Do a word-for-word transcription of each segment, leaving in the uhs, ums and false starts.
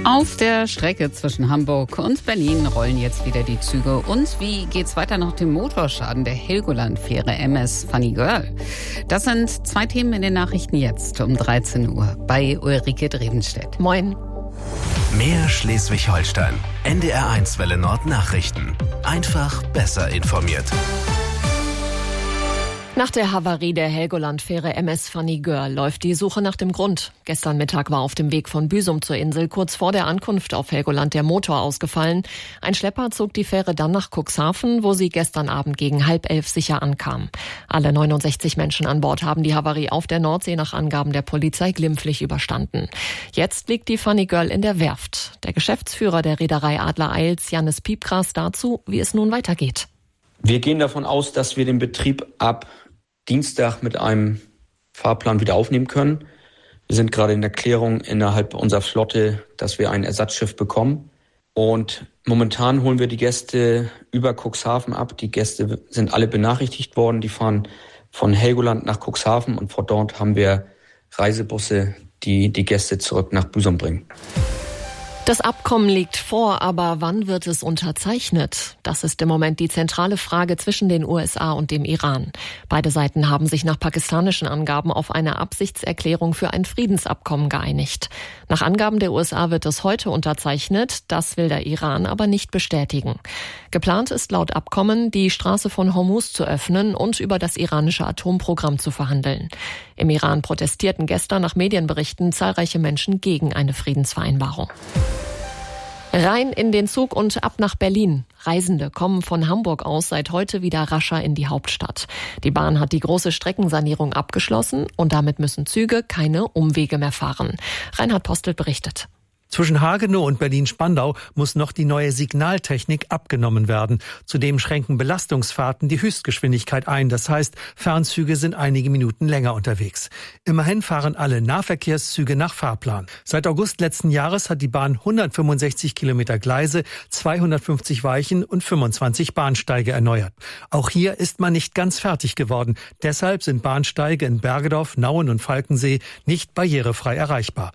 Auf der Strecke zwischen Hamburg und Berlin rollen jetzt wieder die Züge. Und wie geht's weiter nach dem Motorschaden der Helgoland-Fähre M S Funny Girl? Das sind zwei Themen in den Nachrichten jetzt um dreizehn Uhr bei Ulrike Drevenstedt. Moin. Mehr Schleswig-Holstein. N D R eins Welle Nord Nachrichten. Einfach besser informiert. Nach der Havarie der Helgoland-Fähre M S Funny Girl läuft die Suche nach dem Grund. Gestern Mittag war auf dem Weg von Büsum zur Insel kurz vor der Ankunft auf Helgoland der Motor ausgefallen. Ein Schlepper zog die Fähre dann nach Cuxhaven, wo sie gestern Abend gegen halb elf sicher ankam. Alle neunundsechzig Menschen an Bord haben die Havarie auf der Nordsee nach Angaben der Polizei glimpflich überstanden. Jetzt liegt die Funny Girl in der Werft. Der Geschäftsführer der Reederei Adler Eils, Jannis Piepgras, dazu, wie es nun weitergeht. Wir gehen davon aus, dass wir den Betrieb ab Dienstag mit einem Fahrplan wieder aufnehmen können. Wir sind gerade in der Klärung innerhalb unserer Flotte, dass wir ein Ersatzschiff bekommen. Und momentan holen wir die Gäste über Cuxhaven ab. Die Gäste sind alle benachrichtigt worden. Die fahren von Helgoland nach Cuxhaven und von dort haben wir Reisebusse, die die Gäste zurück nach Büsum bringen. Das Abkommen liegt vor, aber wann wird es unterzeichnet? Das ist im Moment die zentrale Frage zwischen den U S A und dem Iran. Beide Seiten haben sich nach pakistanischen Angaben auf eine Absichtserklärung für ein Friedensabkommen geeinigt. Nach Angaben der U S A wird es heute unterzeichnet, das will der Iran aber nicht bestätigen. Geplant ist laut Abkommen, die Straße von Hormuz zu öffnen und über das iranische Atomprogramm zu verhandeln. Im Iran protestierten gestern nach Medienberichten zahlreiche Menschen gegen eine Friedensvereinbarung. Rein in den Zug und ab nach Berlin. Reisende kommen von Hamburg aus seit heute wieder rascher in die Hauptstadt. Die Bahn hat die große Streckensanierung abgeschlossen und damit müssen Züge keine Umwege mehr fahren. Reinhard Postelt berichtet. Zwischen Hagenow und Berlin-Spandau muss noch die neue Signaltechnik abgenommen werden. Zudem schränken Belastungsfahrten die Höchstgeschwindigkeit ein. Das heißt, Fernzüge sind einige Minuten länger unterwegs. Immerhin fahren alle Nahverkehrszüge nach Fahrplan. Seit August letzten Jahres hat die Bahn hundertfünfundsechzig Kilometer Gleise, zweihundertfünfzig Weichen und fünfundzwanzig Bahnsteige erneuert. Auch hier ist man nicht ganz fertig geworden. Deshalb sind Bahnsteige in Bergedorf, Nauen und Falkensee nicht barrierefrei erreichbar.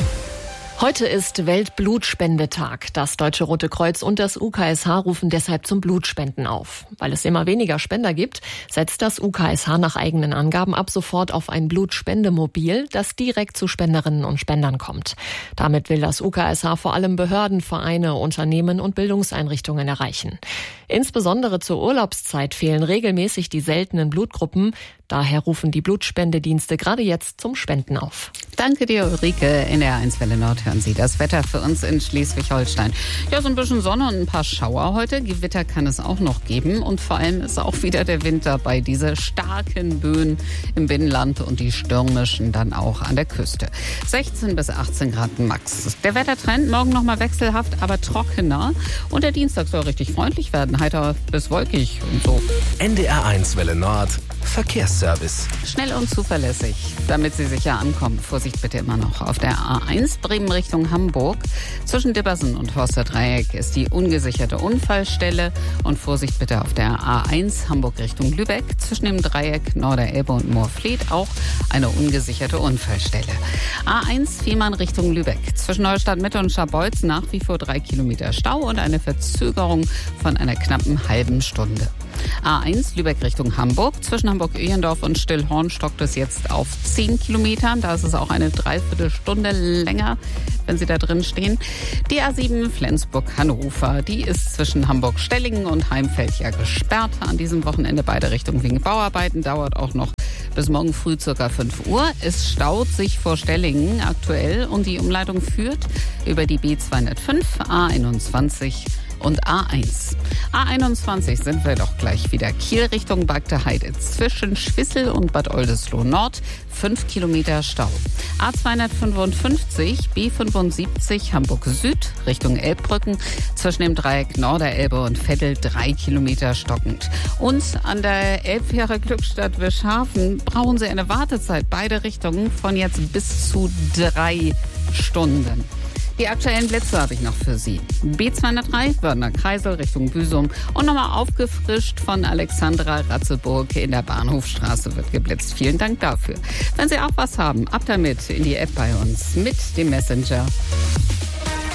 Heute ist Weltblutspendetag. Das Deutsche Rote Kreuz und das U K S H rufen deshalb zum Blutspenden auf. Weil es immer weniger Spender gibt, setzt das U K S H nach eigenen Angaben ab sofort auf ein Blutspendemobil, das direkt zu Spenderinnen und Spendern kommt. Damit will das U K S H vor allem Behörden, Vereine, Unternehmen und Bildungseinrichtungen erreichen. Insbesondere zur Urlaubszeit fehlen regelmäßig die seltenen Blutgruppen. Daher rufen die Blutspendedienste gerade jetzt zum Spenden auf. Danke dir, Ulrike. In der eins Welle Nord hören Sie das Wetter für uns in Schleswig-Holstein. Ja, so ein bisschen Sonne und ein paar Schauer heute. Gewitter kann es auch noch geben. Und vor allem ist auch wieder der Wind dabei. Diese starken Böen im Binnenland und die stürmischen dann auch an der Küste. sechzehn bis achtzehn Grad max. Der Wettertrend morgen nochmal wechselhaft, aber trockener. Und der Dienstag soll richtig freundlich werden. Heiter bis wolkig und so. N D R eins Welle Nord. Verkehrsservice. Schnell und zuverlässig, damit Sie sicher ankommen. Vorsicht bitte immer noch. Auf der A eins Bremen Richtung Hamburg. Zwischen Dibbersen und Horsterdreieck ist die ungesicherte Unfallstelle. Und Vorsicht bitte auf der A eins Hamburg Richtung Lübeck. Zwischen dem Dreieck Norderelbe und Moorfleet auch eine ungesicherte Unfallstelle. A eins Fehmarn Richtung Lübeck. Zwischen Neustadt Mitte und Scharbeutz nach wie vor drei Kilometer Stau und eine Verzögerung von einer knappen halben Stunde. A eins Lübeck Richtung Hamburg. Zwischen Hamburg-Öhlendorf und Stillhorn stockt es jetzt auf zehn Kilometern. Da ist es auch eine Dreiviertelstunde länger, wenn Sie da drin stehen. Die A sieben Flensburg-Hannover, die ist zwischen Hamburg-Stellingen und Heimfeld ja gesperrt. An diesem Wochenende beide Richtungen wegen Bauarbeiten. Dauert auch noch bis morgen früh circa fünf Uhr. Es staut sich vor Stellingen aktuell und die Umleitung führt über die B zweihundertfünf, A einundzwanzig und A eins. A einundzwanzig sind wir doch gleich wieder. Kiel Richtung Bagdeheide zwischen Schwissel und Bad Oldesloe Nord. fünf Kilometer Stau. A zweihundertfünfundfünfzig, B fünfundsiebzig Hamburg Süd Richtung Elbbrücken. Zwischen dem Dreieck Norderelbe und Veddel drei Kilometer stockend. Und an der Elbfähre Glückstadt Wischhafen brauchen Sie eine Wartezeit. Beide Richtungen von jetzt bis zu drei Stunden. Die aktuellen Blitze habe ich noch für Sie. B zweihundertdrei, Wörner Kreisel Richtung Büsum und nochmal aufgefrischt von Alexandra Ratzeburg in der Bahnhofstraße wird geblitzt. Vielen Dank dafür. Wenn Sie auch was haben, ab damit in die App bei uns mit dem Messenger.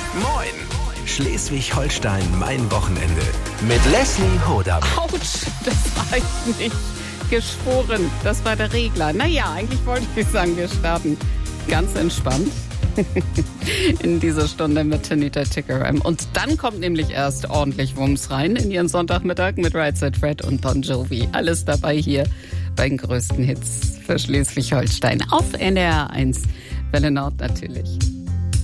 Moin! Schleswig-Holstein, mein Wochenende. Mit Leslie Hodam. Autsch, das war ich nicht. Geschworen, das war der Regler. Naja, eigentlich wollte ich sagen, wir starten ganz entspannt in dieser Stunde mit Tanita Tikaram. Und dann kommt nämlich erst ordentlich Wumms rein in ihren Sonntagmittag mit Right Said Fred und Bon Jovi. Alles dabei hier bei den größten Hits für Schleswig-Holstein auf N D R eins. Welle Nord natürlich.